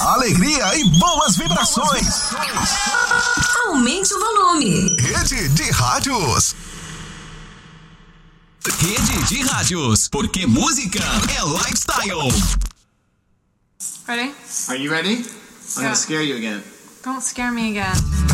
alegria e boas vibrações. Aumente o volume. Rede de Rádios. Rede de Rádios, porque música é lifestyle. Ready? Are you ready? I'm Yeah. gonna scare you again. Don't scare me again.